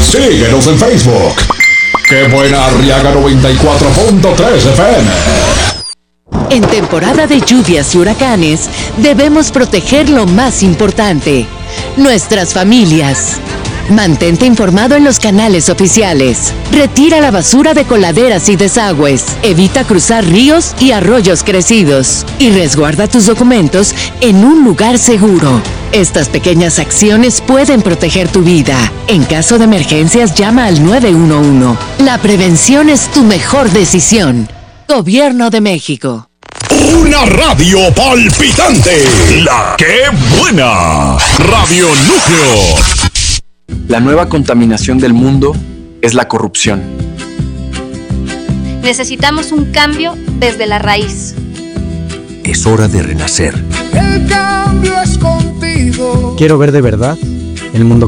Síguenos en Facebook. ¡Qué buena Arriaga 94.3 FM! En temporada de lluvias y huracanes, debemos proteger lo más importante, nuestras familias. Mantente informado en los canales oficiales. Retira la basura de coladeras y desagües. Evita cruzar ríos y arroyos crecidos. Y resguarda tus documentos en un lugar seguro. Estas pequeñas acciones pueden proteger tu vida. En caso de emergencias, llama al 911. La prevención es tu mejor decisión. Gobierno de México. Una radio palpitante. La que buena. Radio Núcleo. La nueva contaminación del mundo es la corrupción. Necesitamos un cambio desde la raíz. Es hora de renacer. El cambio es contigo. Quiero ver de verdad el mundo